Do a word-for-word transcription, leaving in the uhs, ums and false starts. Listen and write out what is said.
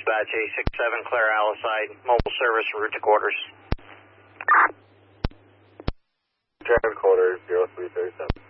dispatch A six seven, Claire Aliside, mobile service route to quarters. Driver quarters, zero three thirty-seven.